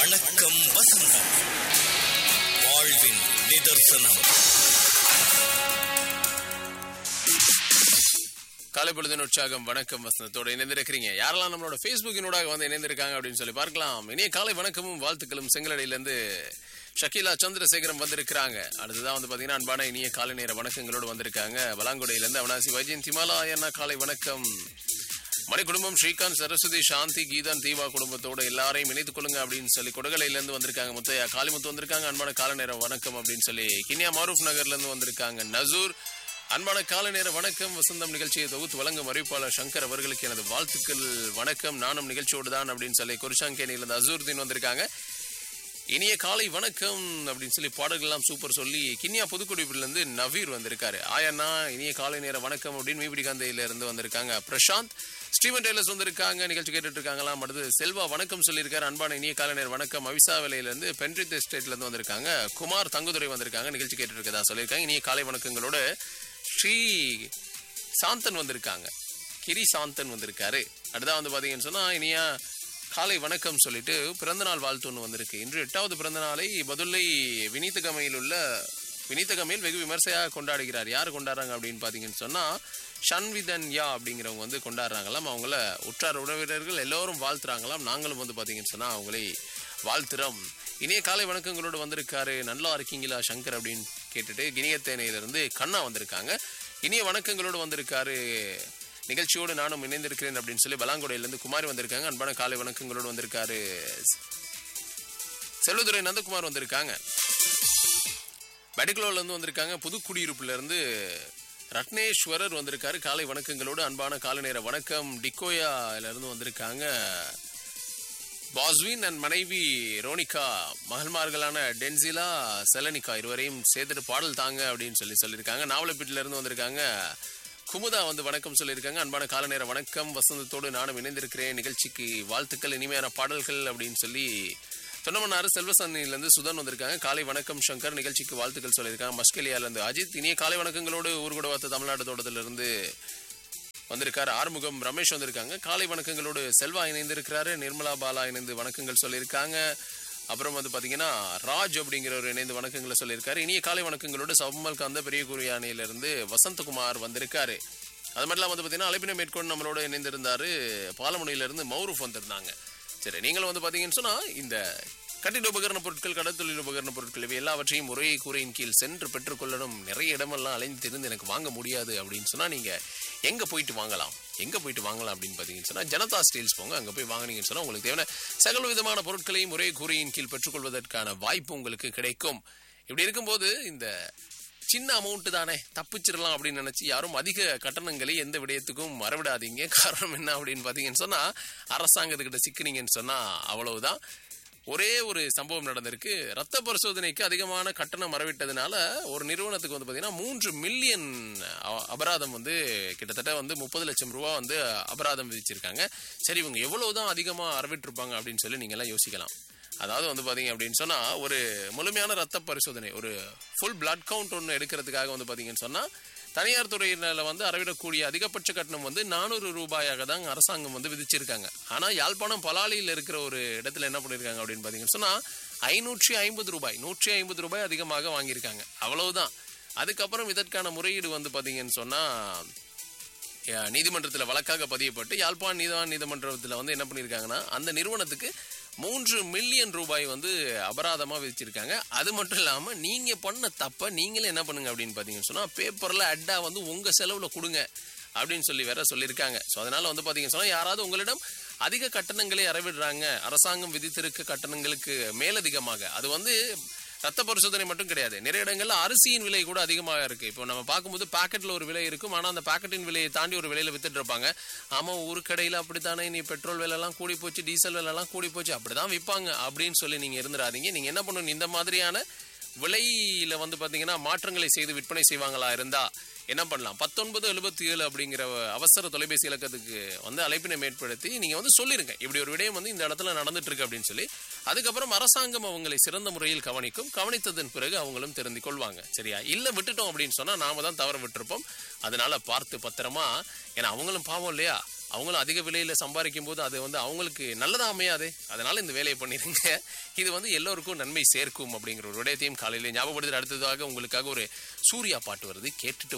வணக்கம் வசந்தம், வாழ்வின் நிதர்சனம். காலை பொழுதின் உற்சாகம் வணக்கம் வசந்தத்தோடு இணைந்திருக்கிறீங்க. யாரெல்லாம் நம்மளோட ஃபேஸ்புக்கினூடாக வந்து இணைந்திருக்காங்க அப்படின்னு சொல்லி பார்க்கலாம். இனிய காலை வணக்கமும் வாழ்த்துக்களும். செங்கலடியிலிருந்து ஷக்கீலா சந்திரசேகரம் வந்திருக்கிறாங்க. அடுத்ததான் வந்து பாத்தீங்கன்னா அன்பான இனிய காலை நேர வணக்கங்களோடு வந்திருக்காங்க. வலாங்குடையிலிருந்து அவனாசி வைஜயன் திமாலா அண்ணா காலை வணக்கம். மணி குடும்பம் ஸ்ரீகாந்த் சரஸ்வதி சாந்தி கீதன் தீவா குடும்பத்தோட எல்லாரையும் இணைத்துக் கொள்ளுங்க அப்படின்னு சொல்லி கொடுகலையிலிருந்து வந்திருக்காங்க. முத்தையா காளிமுத்து வந்திருக்காங்க. அன்பான காலை நேரம் வணக்கம் அப்படின்னு சொல்லி கினியா மாரூப் நகர்ல இருந்து வந்திருக்காங்க. நசூர் அன்பான காலை நேர வணக்கம். வசந்தம் நிகழ்ச்சியை தொகுத்து வழங்கும் அறிவிப்பாளர் சங்கர் அவர்களுக்கு எனது வாழ்த்துக்கள் வணக்கம். நானும் நிகழ்ச்சியோடு தான் அப்படின்னு சொல்லி குருஷாங்கேனியிலிருந்து அசூர்தீன் வந்திருக்காங்க. இனிய காலை வணக்கம் அப்படின்னு சொல்லி பாடல்கள் எல்லாம் சூப்பர் சொல்லி கிண்ணியா புதுக்குடிப்பிலிருந்து நவீர் வந்திருக்காரு. ஆயண்ணா இனிய காலை நேர வணக்கம் அப்படின்னு மீபிடிகாந்தையில இருந்து வந்திருக்காங்க. பிரசாந்த் ஸ்டீவன் டெய்லர்ஸ் வந்திருக்காங்க. நிகழ்ச்சி கேட்டுட்டு இருக்காங்களாம். அடுத்து செல்வா வணக்கம் சொல்லியிருக்காரு. அன்பான இனிய காலை நேர வணக்கம். அவிசா வேலையிலிருந்து பென்ட்ரித் எஸ்டேட்ல இருந்து வந்திருக்காங்க. குமார் தங்குதுரை வந்திருக்காங்க. நிகழ்ச்சி கேட்டுட்டு இருக்கதா சொல்லியிருக்காங்க. இனிய காலை வணக்கங்களோட ஸ்ரீ சாந்தன் வந்திருக்காங்க. கிரி சாந்தன் வந்திருக்காரு. அடுத்தா வந்து பாத்தீங்கன்னு சொன்னா இனியா காலை வணக்கம் சொல்லிட்டு பிறந்தநாள் வாழ்த்து ஒன்று வந்திருக்கு. இன்று 8வது பிறந்த நாளை பதுளை வினீதகமையில் உள்ள வினீதகமையில் வெகு விமர்சையாக கொண்டாடுகிறார். யார் கொண்டாடுறாங்க அப்படின்னு பார்த்தீங்கன்னு சொன்னால் ஷன்விதன்யா அப்படிங்கிறவங்க வந்து கொண்டாடுறாங்களாம். அவங்கள உற்றார் உறவினர்கள் எல்லோரும் வாழ்த்துறாங்களாம். நாங்களும் வந்து பார்த்தீங்கன்னு சொன்னால் அவங்களை வாழ்த்துறோம். இனிய காலை வணக்கங்களோடு வந்திருக்காரு. நல்லா இருக்கீங்களா சங்கர் அப்படின்னு கேட்டுட்டு கிணியத்தேனையிலிருந்து கண்ணா வந்திருக்காங்க. இனிய வணக்கங்களோடு வந்திருக்காரு. நிகழ்ச்சியோடு நானும் இணைந்திருக்கிறேன் அப்படின்னு சொல்லி பலாங்குடையிலிருந்து குமாரி வந்திருக்காங்க. அன்பான காலை வணக்கங்களோடு வந்திருக்காரு. செல்வதுரை நந்தகுமார் வந்திருக்காங்க. பெடிகுலோல இருந்து வந்திருக்காங்க. புதுக்குடியிருப்புல இருந்து ரத்னேஸ்வரர் வந்திருக்காரு. காலை வணக்கங்களோடு அன்பான காலை நேர வணக்கம். டிகோயால இருந்து வந்திருக்காங்க. பாஸ்வின் அண்ட் மனைவி ரோனிகா, மகள்மார்களான டென்சிலா செலனிகா இருவரையும் சேர்த்துட்டு பாடல் தாங்க அப்படின்னு சொல்லியிருக்காங்க. நாவலப்பீட்டில இருந்து வந்திருக்காங்க. குமுதா வந்து வணக்கம் சொல்லியிருக்காங்க. அன்பான கால நேர வணக்கம். வசந்தத்தோடு நானும் இணைந்திருக்கிறேன். நிகழ்ச்சிக்கு வாழ்த்துக்கள், இனிமையான பாடல்கள் அப்படின்னு சொல்லி தொன்னமன்னாறு செல்வசன்னிலிருந்து சுதன் வந்திருக்காங்க. காலை வணக்கம் சங்கர், நிகழ்ச்சிக்கு வாழ்த்துக்கள் சொல்லியிருக்காங்க. மஸ்கெலியாவிலிருந்து அஜித் இனிய காலை வணக்கங்களோடு ஊர்கூடவாத்த தமிழ்நாடு தோட்டத்திலிருந்து வந்திருக்காரு. ஆறுமுகம் ரமேஷ் வந்திருக்காங்க. காலை வணக்கங்களோடு செல்வா இணைந்திருக்கிறாரு. நிர்மலா பாலா இணைந்து வணக்கங்கள் சொல்லியிருக்காங்க. அப்புறம் வந்து பார்த்தீங்கன்னா ராஜ் அப்படிங்கிறவர் இணைந்து வணக்கங்களை சொல்லியிருக்காரு. இனிய காலை வணக்கங்களோடு சபமல் காந்த பெரிய குரியானையிலிருந்து வசந்தகுமார் வந்திருக்காரு. அது மட்டும் இல்லாமல் வந்து பார்த்தீங்கன்னா அழைப்பினை மேற்கொண்டு நம்மளோட இணைந்திருந்தாரு. பாலமுனையிலிருந்து மௌரூப் வந்திருந்தாங்க. சரி, நீங்களும் வந்து பார்த்தீங்கன்னு சொன்னால் இந்த கட்டிட உபகரண பொருட்கள், கடற்தொழில் உபகரண பொருட்கள் இவை எல்லாவற்றையும் ஒரே கூரையின் கீழ் சென்று பெற்றுக்கொள்ளணும். நிறைய இடமெல்லாம் அலைந்து திருந்து எனக்கு வாங்க முடியாது அப்படின்னு சொன்னால் நீங்கள் எங்கே போயிட்டு வாங்கலாம் அப்படின்னு பார்த்தீங்கன்னு சொன்னால் ஜனதா ஸ்டீல்ஸ் போங்க. அங்கே போய் வாங்கினீங்கன்னு சொன்னால் உங்களுக்கு தேவையான சகல விதமான பொருட்களையும் ஒரே கூரையின் கீழ் பெற்றுக்கொள்வதற்கான வாய்ப்பு உங்களுக்கு கிடைக்கும். இப்படி இருக்கும்போது இந்த சின்ன அமௌண்ட் தானே தப்பிச்சிடலாம் அப்படின்னு நினைச்சு யாரும் அதிக கட்டணங்களை எந்த விடயத்துக்கும் மறவிடாதீங்க. காரணம் என்ன அப்படின்னு பார்த்தீங்கன்னு சொன்னால் அரசாங்கத்துக்கிட்ட சிக்கினீங்கன்னு சொன்னால் அவ்வளவுதான். ஒரே ஒரு சம்பவம் நடந்திருக்கு. ரத்த பரிசோதனைக்கு அதிகமான கட்டணம் மறவிட்டதுனால ஒரு நிறுவனத்துக்கு வந்து பார்த்தீங்கன்னா 3 மில்லியன் அபராதம் வந்து கிட்டத்தட்ட வந்து 30 லட்சம் ரூபா வந்து அபராதம் விதிச்சிருக்காங்க. சரி, இவங்க எவ்வளவுதான் அதிகமாக அறவிட்டிருப்பாங்க அப்படின்னு சொல்லி நீங்க எல்லாம் யோசிக்கலாம். அதாவது வந்து பார்த்தீங்க அப்படின்னு சொன்னால் ஒரு முழுமையான ரத்த பரிசோதனை, ஒரு ஃபுல் பிளட் கவுண்ட் ஒன்று எடுக்கிறதுக்காக வந்து பார்த்தீங்கன்னு சொன்னால் தனியார் துறையில வந்து அறவிடக்கூடிய அதிகபட்ச கட்டணம் வந்து 400 ரூபாயாக தான் அரசாங்கம் வந்து விதிச்சிருக்காங்க. ஆனால் யாழ்ப்பாணம் பலாலியில் இருக்கிற ஒரு இடத்துல என்ன பண்ணியிருக்காங்க அப்படின்னு பார்த்தீங்கன்னு சொன்னால் 550 ரூபாய் 150 ரூபாய் அதிகமாக வாங்கியிருக்காங்க. அவ்வளவுதான். அதுக்கப்புறம் இதற்கான முறையீடு வந்து பார்த்தீங்கன்னு சொன்னால் நீதிமன்றத்தில் வழக்காக பதியப்பட்டு யாழ்ப்பாண நீதிமன்றத்தில் வந்து என்ன பண்ணியிருக்காங்கன்னா அந்த நிறுவனத்துக்கு 3 மில்லியன் ரூபாய் வந்து அபராதமாக விதிச்சிருக்காங்க. அது மட்டும் இல்லாமல் நீங்கள் பண்ண தப்பை நீங்களே என்ன பண்ணுங்க அப்படின்னு பார்த்தீங்கன்னு சொன்னால் பேப்பரில் அட்டா வந்து உங்கள் செலவில் கொடுங்க அப்படின்னு சொல்லி வேற சொல்லியிருக்காங்க. ஸோ அதனால் வந்து பார்த்தீங்கன்னு சொன்னால் யாராவது உங்களிடம் அதிக கட்டணங்களை அறவிடுறாங்க, அரசாங்கம் விதித்திருக்க கட்டணங்களுக்கு மேலதிகமாக, அது வந்து ரத்த பரிசோதனை மட்டும் கிடையாது, நிறைய இடங்கள்ல அரிசியின் விலை கூட அதிகமாக இருக்கு. இப்போ நம்ம பார்க்கும்போது பாக்கெட்ல ஒரு விலை இருக்கும், ஆனால் அந்த பாக்கெட்டின் விலையை தாண்டி ஒரு விலையில வித்துட்டு இருப்பாங்க. ஆமா, ஒரு கடையில் அப்படித்தானே, நீ பெட்ரோல் விலை எல்லாம் கூடி போச்சு, டீசல் விலை எல்லாம் கூடி போச்சு, அப்படிதான் விற்பாங்க அப்படின்னு சொல்லி நீங்க இருந்துடாதீங்க. நீங்க என்ன பண்ணணும், இந்த மாதிரியான விலையில வந்து பாத்தீங்கன்னா மாற்றங்களை செய்து விற்பனை செய்வாங்களா இருந்தா என்ன பண்ணலாம், 1977 அப்படிங்கிற அவசர தொலைபேசி இலக்கத்துக்கு வந்து அழைப்பினை மேற்படுத்தி நீங்க வந்து சொல்லிருங்க, இப்படி ஒரு விடயம் வந்து இந்த இடத்துல நடந்துட்டு இருக்கு அப்படின்னு சொல்லி. அதுக்கப்புறம் அரசாங்கம் அவங்களை சிறந்த முறையில் கவனிக்கும். கவனித்ததன் பிறகு அவங்களும் தெரிந்து கொள்வாங்க. சரியா? இல்ல விட்டுட்டோம் அப்படின்னு சொன்னா நாம தான் தவற விட்டுருப்போம். அதனால பார்த்து பத்திரமா, ஏன்னா அவங்களும் பாவம் இல்லையா, அவங்களும் அதிக விலையில சம்பாதிக்கும் போது அது வந்து அவங்களுக்கு நல்லதா அமையாது. அதனால இந்த வேலையை பண்ணிருங்க. இது வந்து எல்லோருக்கும் நன்மை சேர்க்கும் அப்படிங்கிற ஒரு விடயத்தையும் காலையில ஞாபகப்படுத்தி அடுத்ததாக உங்களுக்காக ஒரு சூர்யா பாட்டு வருது, கேட்டுட்டு